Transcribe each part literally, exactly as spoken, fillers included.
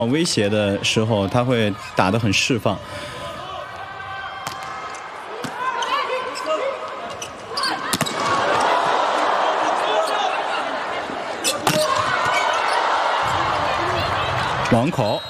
威胁的时候，他会打得很释放。网口。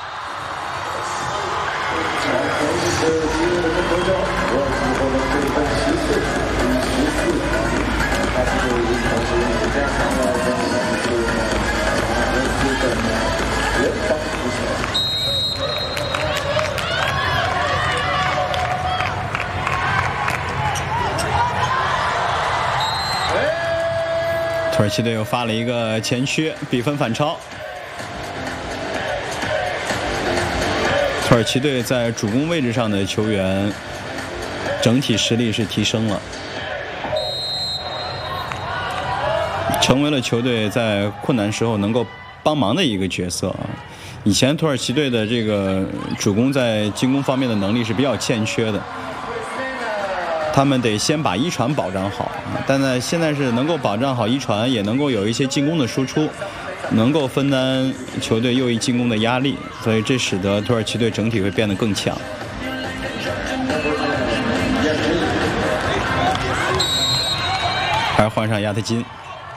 土耳其队又发了一个前屈，比分反超。土耳其队在主攻位置上的球员整体实力是提升了，成为了球队在困难时候能够帮忙的一个角色。以前土耳其队的这个主攻在进攻方面的能力是比较欠缺的。 他们得先把一传保障好，但在现在是能够保障好一传，也能够有一些进攻的输出，能够分担球队右翼进攻的压力，所以这使得土耳其队整体会变得更强。还是换上亚特金。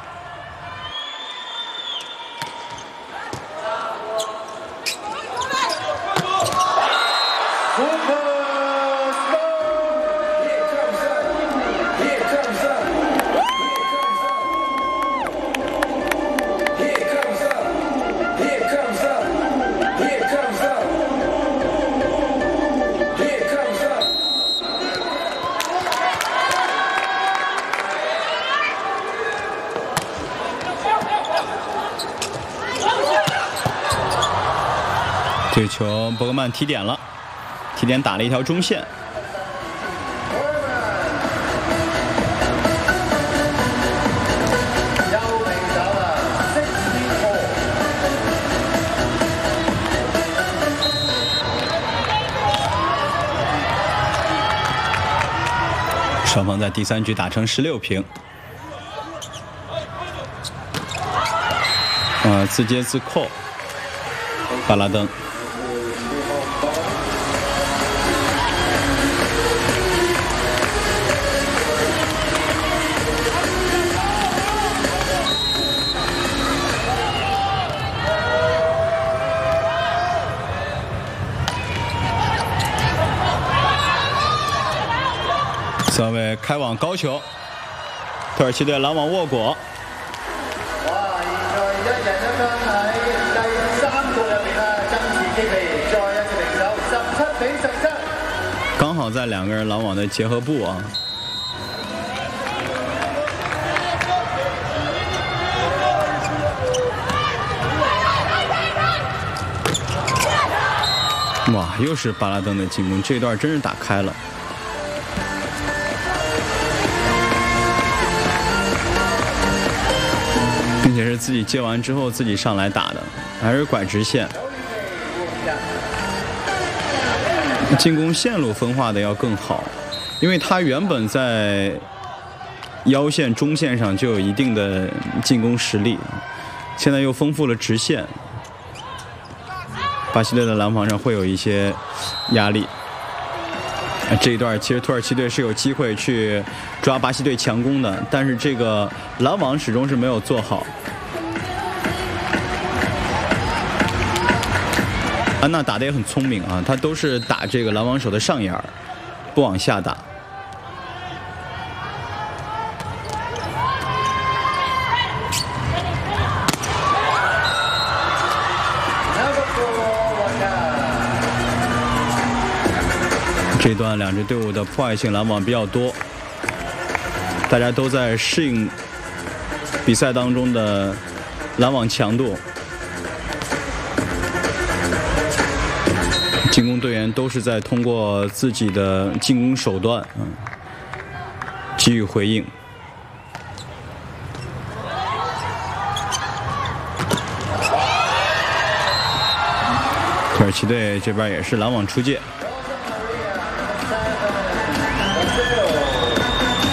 这个球伯格曼提点了，提点打了一条中线。双方在第三局打成十六平。呃，自接自扣，巴拉登。 三位开网高球，土耳其队拦网握果。哇！現在一人一分喺第三局入邊啊，爭持激烈，再一次平手，十七比十七。剛好在兩個人攔網的結合部啊。哇！又是巴拉登的進攻，這段真是打開了。 并且是自己接完之后自己上来打的，还是拐直线，进攻线路分化的要更好，因为他原本在腰线、中线上就有一定的进攻实力，现在又丰富了直线，巴西队的拦防上会有一些压力。 这一段其实土耳其队是有机会去抓巴西队强攻的，但是这个拦网始终是没有做好。安娜打得也很聪明啊，他都是打这个拦网手的上沿，不往下打。这段两支队伍的破坏性拦网比较多，大家都在适应比赛当中的拦网强度。进攻队员都是在通过自己的进攻手段，嗯，给予回应。土耳其队这边也是拦网出界。